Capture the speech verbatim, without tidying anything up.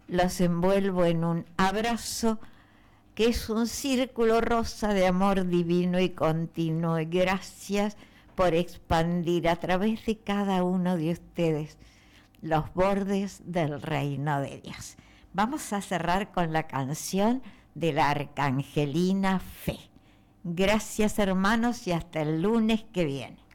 los envuelvo en un abrazo que es un círculo rosa de amor divino y continuo. Y gracias por expandir a través de cada uno de ustedes los bordes del reino de Dios. Vamos a cerrar con la canción de la Arcangelina Fe. Gracias, hermanos, y hasta el lunes que viene.